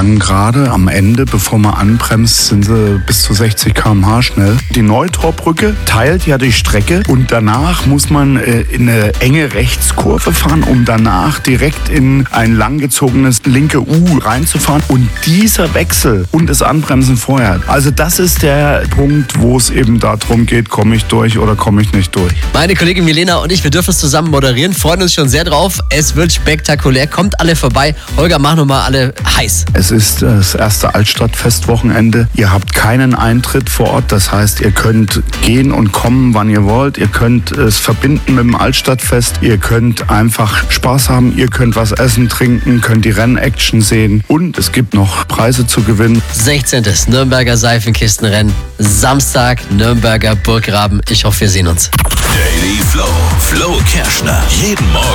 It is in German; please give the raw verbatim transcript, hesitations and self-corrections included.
lang gerade. Am Ende, bevor man anbremst, sind sie bis zu sechzig Kilometer pro Stunde schnell. Die Neutorbrücke teilt ja die Strecke und danach muss man äh, in eine enge Rechtskurve fahren, um danach direkt in ein langgezogenes linke U reinzufahren. Und dieser Wechsel und das Anbremsen vorher, also das ist der Punkt, wo es eben darum geht, komme ich durch oder komme ich nicht durch. Meine Kollegin Milena und ich, wir dürfen es zusammen moderieren, freuen uns schon sehr drauf. Es wird spektakulär, kommt alle vorbei. Holger, mach nochmal alle heiß. Es ist das erste Altstadtfestwochenende. Ihr habt keinen Eintritt vor Ort, das heißt, ihr könnt gehen und kommen, wann ihr wollt. Ihr könnt es verbinden mit dem Altstadtfest. Ihr könnt einfach Spaß haben, ihr könnt was essen, trinken, könnt die Rennaction sehen und es gibt noch Preise zu gewinnen. sechzehntes Nürnberger Seifenkistenrennen, Samstag, Nürnberger Burggraben. Ich hoffe, wir sehen uns. Daily Flow, Flo Kerschner. Jeden Morgen